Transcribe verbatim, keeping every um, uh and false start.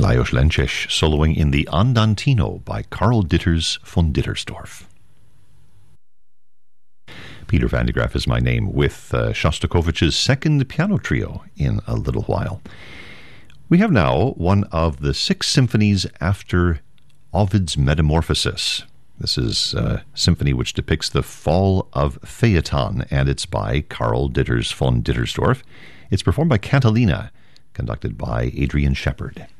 Lajos Lenčeš soloing in the Andantino by Karl Ditters von Dittersdorf. Peter van de Graaff is my name, with uh, Shostakovich's second piano trio in a little while. We have now one of the six symphonies after Ovid's Metamorphosis. This is a symphony which depicts the fall of Phaeton, and it's by Karl Ditters von Dittersdorf. It's performed by Cantilena, conducted by Adrian Shepard.